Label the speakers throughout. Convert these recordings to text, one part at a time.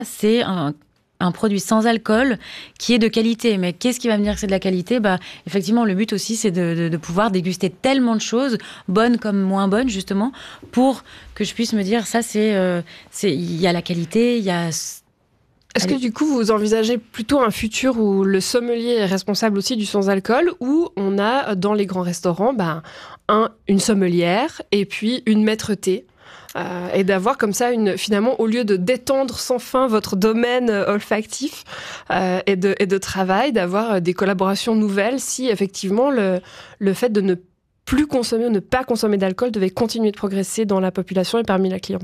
Speaker 1: c'est un produit sans alcool qui est de qualité. Mais qu'est-ce qui va me dire que c'est de la qualité ? Effectivement, le but aussi, c'est de pouvoir déguster tellement de choses, bonnes comme moins bonnes, justement, pour que je puisse me dire, ça, il y a la qualité, il y a...
Speaker 2: Est-ce que du coup, vous envisagez plutôt un futur où le sommelier est responsable aussi du sans-alcool, où on a dans les grands restaurants une sommelière et puis une maître-thé et d'avoir comme ça, finalement, au lieu de d'étendre sans fin votre domaine olfactif et de travail, d'avoir des collaborations nouvelles si effectivement le fait de ne plus consommer ou ne pas consommer d'alcool devait continuer de progresser dans la population et parmi la clientèle ?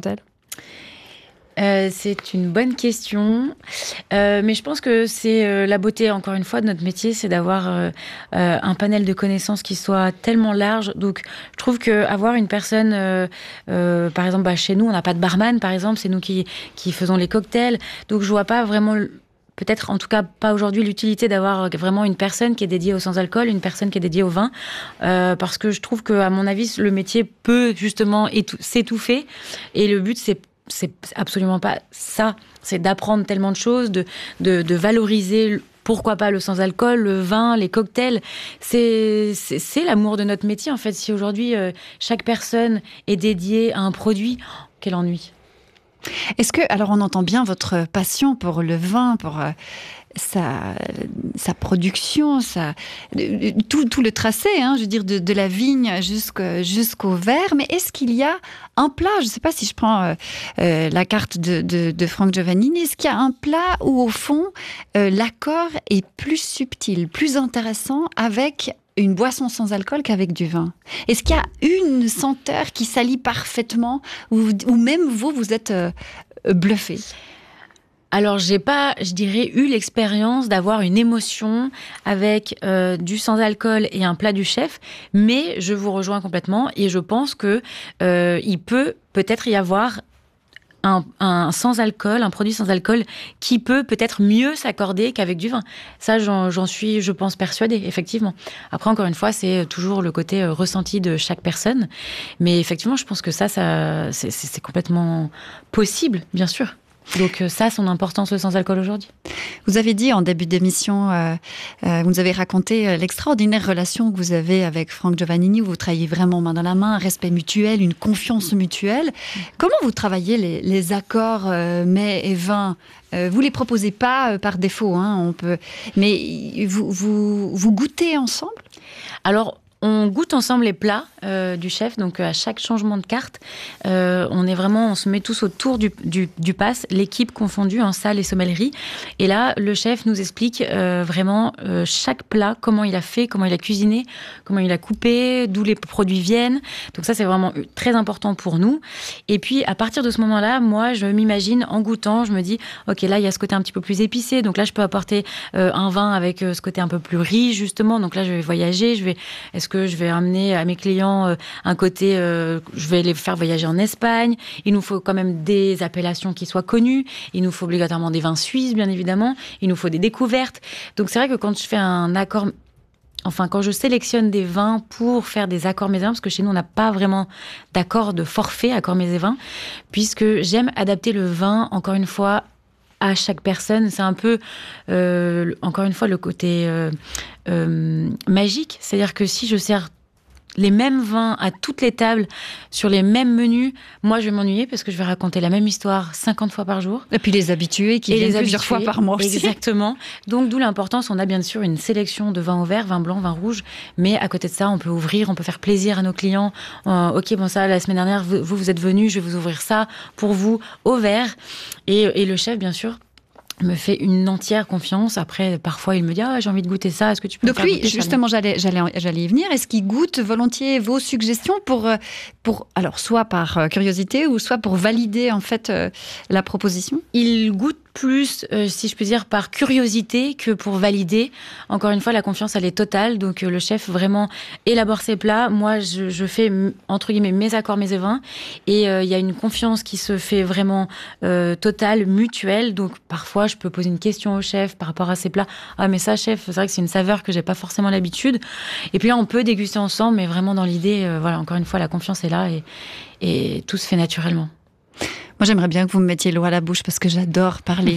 Speaker 1: C'est une bonne question, mais je pense que c'est la beauté, encore une fois, de notre métier, c'est d'avoir un panel de connaissances qui soit tellement large. Donc, je trouve qu'avoir une personne, par exemple, chez nous, on n'a pas de barman, par exemple, c'est nous qui faisons les cocktails. Donc, je vois pas vraiment... Peut-être, en tout cas, pas aujourd'hui, l'utilité d'avoir vraiment une personne qui est dédiée au sans-alcool, une personne qui est dédiée au vin, parce que je trouve qu'à mon avis, le métier peut justement s'étouffer. Et le but, c'est absolument pas ça. C'est d'apprendre tellement de choses, de valoriser, pourquoi pas le sans-alcool, le vin, les cocktails. C'est l'amour de notre métier, en fait. Si aujourd'hui, chaque personne est dédiée à un produit, quel ennui.
Speaker 3: Est-ce que, alors on entend bien votre passion pour le vin, pour sa production, tout le tracé, je veux dire, de la vigne jusqu'au verre. Mais est-ce qu'il y a un plat, je ne sais pas si je prends la carte de Franck Giovannini, est-ce qu'il y a un plat où, au fond, l'accord est plus subtil, plus intéressant avec une boisson sans alcool qu'avec du vin? Est-ce qu'il y a une senteur qui s'allie parfaitement, ou même vous êtes bluffé?
Speaker 1: Alors, j'ai pas, je dirais, eu l'expérience d'avoir une émotion avec du sans-alcool et un plat du chef, mais je vous rejoins complètement et je pense que il peut-être y avoir un sans-alcool, un produit sans-alcool qui peut-être mieux s'accorder qu'avec du vin. Ça, j'en suis, je pense, persuadée, effectivement. Après, encore une fois, c'est toujours le côté ressenti de chaque personne. Mais effectivement, je pense que ça c'est complètement possible, bien sûr. Donc ça, son importance, le sans-alcool aujourd'hui.
Speaker 3: Vous avez dit en début d'émission, vous nous avez raconté l'extraordinaire relation que vous avez avec Franck Giovannini, où vous travaillez vraiment main dans la main, un respect mutuel, une confiance mutuelle. Comment vous travaillez les accords mets et vins? Vous les proposez pas par défaut, mais vous goûtez ensemble? Alors, on goûte ensemble les plats du chef, donc à chaque changement de carte, on se met tous autour du pass, l'équipe confondue en salle et sommellerie. Et là, le chef nous explique vraiment chaque plat, comment il a fait, comment il a cuisiné, comment il a coupé, d'où les produits viennent. Donc ça, c'est vraiment très important pour nous. Et puis, à partir de ce moment-là, moi, je m'imagine en goûtant, je me dis, ok, là, il y a ce côté un petit peu plus épicé. Donc là, je peux apporter un vin avec ce côté un peu plus riche, justement. Donc là, je vais voyager, est-ce que je vais amener à mes clients un côté, je vais les faire voyager en Espagne. Il nous faut quand même des appellations qui soient connues. Il nous faut obligatoirement des vins suisses, bien évidemment. Il nous faut des découvertes. Donc c'est vrai que quand je fais un accord, quand je sélectionne des vins pour faire des accords mets et vins, parce que chez nous on n'a pas vraiment d'accord de forfait accords mets et vins, puisque j'aime adapter le vin, encore une fois, à chaque personne. C'est un peu, encore une fois, le côté magique. C'est-à-dire que si je sers les mêmes vins à toutes les tables, sur les mêmes menus, moi, je vais m'ennuyer parce que je vais raconter la même histoire 50 fois par jour. Et puis les habitués qui viennent plusieurs fois par mois aussi.
Speaker 1: Exactement. Donc, d'où l'importance, on a bien sûr une sélection de vins au vert, vins blancs, vins rouges, mais à côté de ça, on peut ouvrir, on peut faire plaisir à nos clients. Ok, bon, ça, la semaine dernière, vous êtes venus, je vais vous ouvrir ça pour vous au vert. Et le chef, bien sûr, me fait une entière confiance. Après, parfois, il me dit j'ai envie de goûter ça. Est-ce que tu peux me faire goûter ça? Donc lui,
Speaker 3: justement, j'allais y venir. Est-ce qu'il goûte volontiers vos suggestions pour alors soit par curiosité ou soit pour valider en fait la proposition? Il goûte plus, si je peux dire, par curiosité que pour valider. Encore une fois, la confiance, elle est totale. Donc, le chef vraiment élabore ses plats. Moi, je fais, entre guillemets, mes accords, mets et vins. Et il y a une confiance qui se fait vraiment totale, mutuelle. Donc, parfois, je peux poser une question au chef par rapport à ses plats. Ah, mais ça, chef, c'est vrai que c'est une saveur que j'ai pas forcément l'habitude. Et puis là, on peut déguster ensemble, mais vraiment dans l'idée, voilà, encore une fois, la confiance est là et tout se fait naturellement. Moi, j'aimerais bien que vous me mettiez l'eau à la bouche parce que j'adore parler